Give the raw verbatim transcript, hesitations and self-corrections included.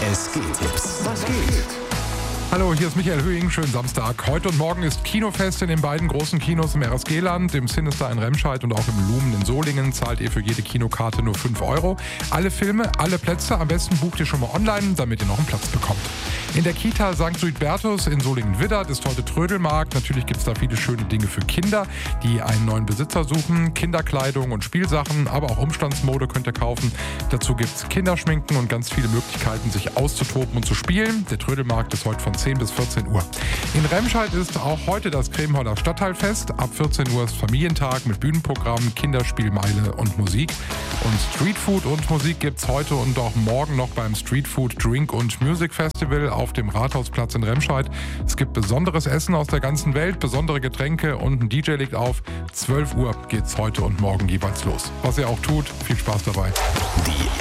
Es geht. Was geht? Hallo, hier ist Michael Höhing. Schönen Samstag. Heute und morgen ist Kinofest in den beiden großen Kinos im R S G-Land, im Sinister in Remscheid und auch im Lumen in Solingen. Zahlt ihr für jede Kinokarte nur fünf Euro. Alle Filme, alle Plätze. Am besten bucht ihr schon mal online, damit ihr noch einen Platz bekommt. In der Kita Sankt Suidbertus in Solingen-Widdert ist heute Trödelmarkt. Natürlich gibt es da viele schöne Dinge für Kinder, die einen neuen Besitzer suchen. Kinderkleidung und Spielsachen, aber auch Umstandsmode könnt ihr kaufen. Dazu gibt es Kinderschminken und ganz viele Möglichkeiten, sich auszutoben und zu spielen. Der Trödelmarkt ist heute von zehn bis vierzehn Uhr. In Remscheid ist auch heute das Kremholler Stadtteilfest. Ab vierzehn Uhr ist Familientag mit Bühnenprogramm, Kinderspielmeile und Musik. Und Streetfood und Musik gibt es heute und auch morgen noch beim Streetfood Drink und Music Festival auf dem Rathausplatz in Remscheid. Es gibt besonderes Essen aus der ganzen Welt, besondere Getränke und ein D J legt auf. zwölf Uhr geht's heute und morgen jeweils los. Was ihr auch tut, viel Spaß dabei. Die